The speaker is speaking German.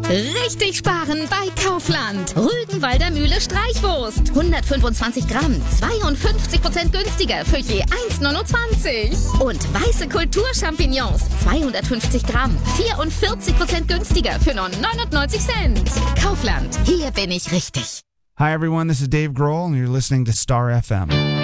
Richtig sparen bei Kaufland. Rügenwalder Mühle Streichwurst. 125 Gramm, 52% günstiger für je 1,29. Und weiße Kulturchampignons, 250 Gramm, 44% günstiger für nur 99 Cent. Kaufland, hier bin ich richtig. Hi everyone, this is Dave Grohl and you're listening to Star FM.